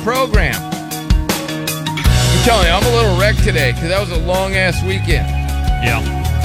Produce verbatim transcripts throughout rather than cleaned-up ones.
program. I'm telling you, I'm a little wrecked today because that was a long-ass weekend. Yeah.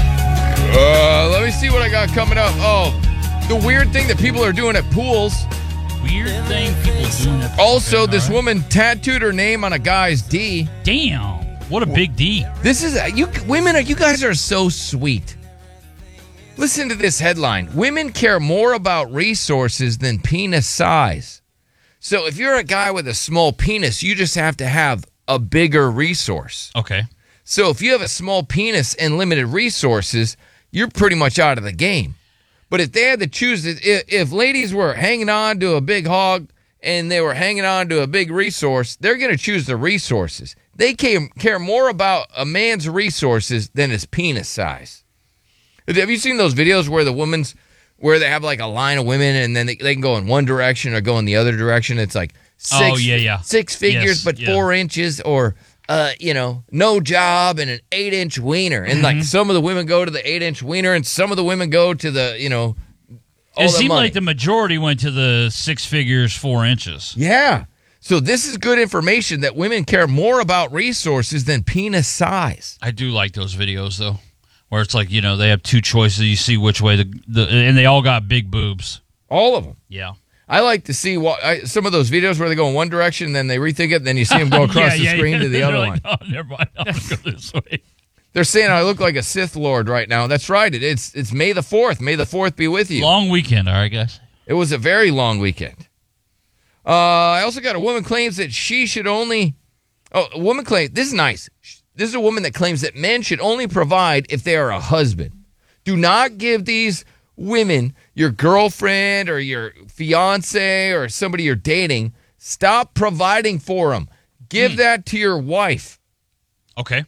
Uh, let me see what I got coming up. Oh, the weird thing that people are doing at pools. Weird thing people doing at pools. Also, okay, this right. woman tattooed her name on a guy's D. Damn. What a big D. This is, you women, you guys are so sweet. Listen to this headline. Women care more about resources than penis size. So if you're a guy with a small penis, you just have to have a bigger resource. Okay. So if you have a small penis and limited resources, you're pretty much out of the game. But if they had to choose, if, if ladies were hanging on to a big hog and they were hanging on to a big resource, they're going to choose the resources. They care, care more about a man's resources than his penis size. Have you seen those videos where the women's, where they have like a line of women and then they, they can go in one direction or go in the other direction? It's like six, oh, yeah, yeah. six figures, yes, but yeah. four inches, or, uh, you know, no job and an eight inch wiener. And Mm-hmm. like some of the women go to the eight inch wiener and some of the women go to the, you know, all It the seemed money. like the majority went to the six figures, four inches. Yeah. So this is good information that women care more about resources than penis size. I do like those videos, though, where it's like, you know, they have two choices. You see which way the, the and they all got big boobs. All of them. Yeah. I like to see what I, some of those videos where they go in one direction, and then they rethink it, and then you see them go across yeah, the yeah, screen yeah. to the They're other like, one. Oh, never mind. I'm going to go this way. They're saying I look like a Sith Lord right now. That's right. It, it's it's May the fourth. May the fourth be with you. Long weekend, all right, guys. It was a very long weekend. Uh, I also got a woman claims that she should only. Oh, a woman claims this is nice. This is a woman that claims that men should only provide if they are a husband. Do not give these women, your girlfriend or your fiance or somebody you're dating, stop providing for them. Give Hmm. that to your wife. Okay.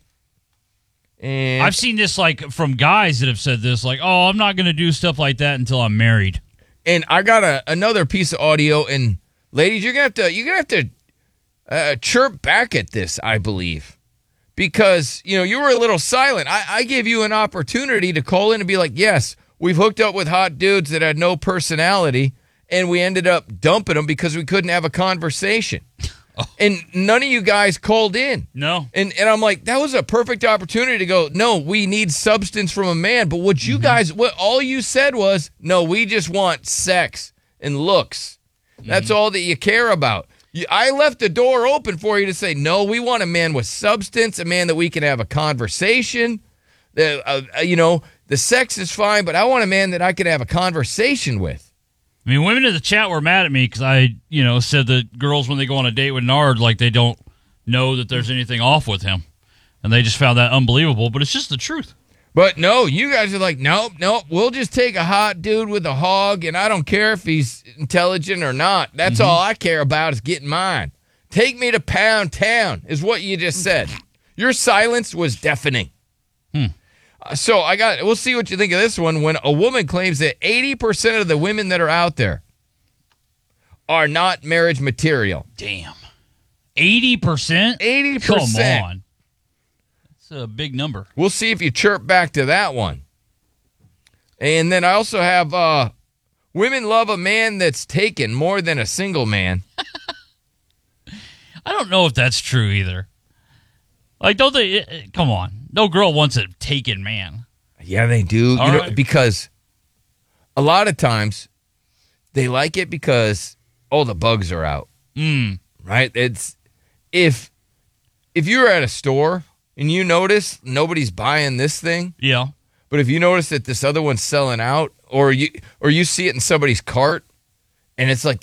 And I've seen this like from guys that have said this, like, oh, I'm not going to do stuff like that until I'm married. And I got a, another piece of audio, and ladies, you're gonna have to you're gonna have to uh, chirp back at this, I believe, because you know you were a little silent. I, I gave you an opportunity to call in and be like, yes, we've hooked up with hot dudes that had no personality, and we ended up dumping them because we couldn't have a conversation. Oh. And none of you guys called in. No. And and I'm like, that was a perfect opportunity to go, no, we need substance from a man. But what you mm-hmm. guys, what all you said was, no, we just want sex and looks. Mm-hmm. That's all that you care about. You, I left the door open for you to say, no, we want a man with substance, a man that we can have a conversation. The, uh, you know, the sex is fine, but I want a man that I can have a conversation with. I mean, women in the chat were mad at me because I, you know, said that girls, when they go on a date with Nard, like they don't know that there's anything off with him. And they just found that unbelievable, but it's just the truth. But no, you guys are like, nope, nope, we'll just take a hot dude with a hog, and I don't care if he's intelligent or not. That's mm-hmm. all I care about is getting mine. Take me to Pound Town is what you just said. Your silence was deafening. Hmm. So I got. We'll see what you think of this one. When a woman claims that eighty percent of the women that are out there are not marriage material. Damn. eighty percent? eighty percent. Come on. That's a big number. We'll see if you chirp back to that one. And then I also have uh, women love a man that's taken more than a single man. I don't know if that's true either. Like, don't they? It, it, come on. No girl wants a taken man. Yeah, they do. All you know, right. Because a lot of times they like it because, oh, the bugs are out. Mm. Right? It's if if you're at a store and you notice nobody's buying this thing, Yeah. but if you notice that this other one's selling out, or you or you see it in somebody's cart, and it's like